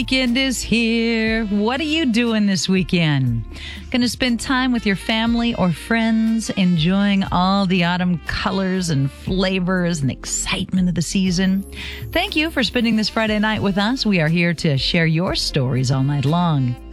Weekend is here. What are you doing this weekend? Going to spend time with your family or friends, enjoying all the autumn colors and flavors and excitement of the season? Thank you for spending this Friday night with us. We are here to share your stories all night long.